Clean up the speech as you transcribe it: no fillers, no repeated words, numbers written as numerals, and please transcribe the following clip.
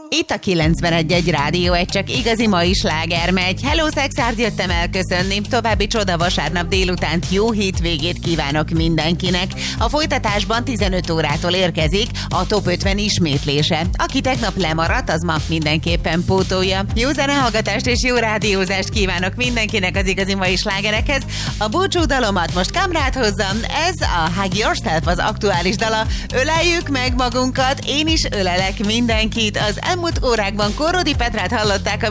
Itt a 91.1 Rádió, egy csak igazi mai sláger megy. Hello, Szexárd, jöttem elköszönni. További csoda vasárnap délutánt, jó hétvégét kívánok mindenkinek. A folytatásban 15 órától érkezik a Top 50 ismétlése. Aki tegnap lemaradt, az ma mindenképpen pótolja. Jó zenehallgatást és jó rádiózást kívánok mindenkinek az igazi mai slágerekhez. A búcsúdalomat most Kamrát hozzam. Ez a Hug Yourself az aktuális dala. Öleljük meg magunkat, én is ölelek mindenkit. Az elmúlt órákban Korrodi Petrát hallották a